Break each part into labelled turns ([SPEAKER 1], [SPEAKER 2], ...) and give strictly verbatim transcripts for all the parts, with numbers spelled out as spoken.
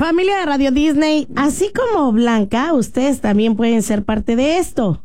[SPEAKER 1] Familia de Radio Disney, así como Blanca, ustedes también pueden ser parte de esto.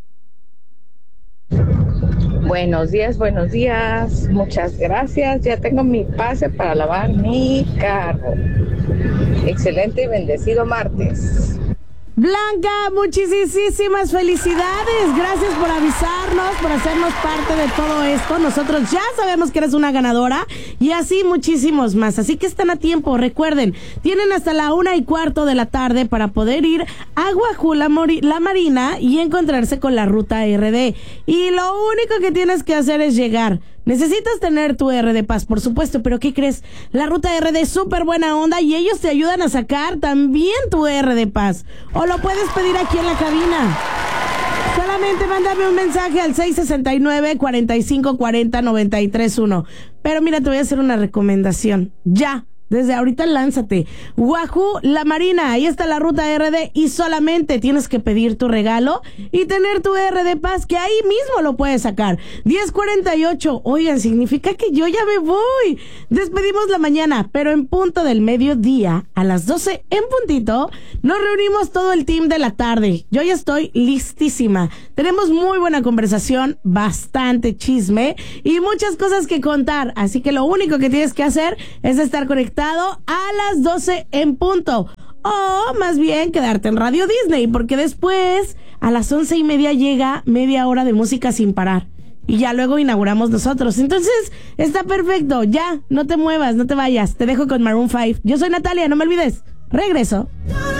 [SPEAKER 2] Buenos días, buenos días. Muchas gracias. Ya tengo mi pase para lavar mi carro. Excelente y bendecido martes.
[SPEAKER 1] Blanca, muchísimas felicidades. Gracias por avisarnos, por hacernos parte de todo esto. Nosotros ya sabemos que eres una ganadora y así muchísimos más. Así que están a tiempo. Recuerden, tienen hasta la una y cuarto de la tarde para poder ir a Wahoo La, Mori- La Marina y encontrarse con la ruta R D. Y lo único que tienes que hacer es llegar. Necesitas tener tu R D Pass, por supuesto, pero ¿qué crees? La ruta R D es súper buena onda y ellos te ayudan a sacar también tu R D Pass. O lo puedes pedir aquí en la cabina. Solamente mándame un mensaje al seis seis nueve, cuatro cinco cuatro cero, nueve tres uno. Pero mira, te voy a hacer una recomendación. Ya. Desde ahorita lánzate. Wahoo La Marina, ahí está la ruta R D y solamente tienes que pedir tu regalo y tener tu R D Pass, que ahí mismo lo puedes sacar. diez cuarenta y ocho. Oigan, significa que yo ya me voy. Despedimos la mañana, pero en punto del mediodía, a las doce en puntito, nos reunimos todo el team de la tarde. Yo ya estoy listísima. Tenemos muy buena conversación, bastante chisme y muchas cosas que contar. Así que lo único que tienes que hacer es estar conectado a las doce en punto, o más bien quedarte en Radio Disney, porque después a las once y media llega media hora de música sin parar y ya luego inauguramos nosotros. Entonces está perfecto, ya no te muevas, no te vayas, te dejo con Maroon cinco. Yo soy Natalia, no me olvides, regreso.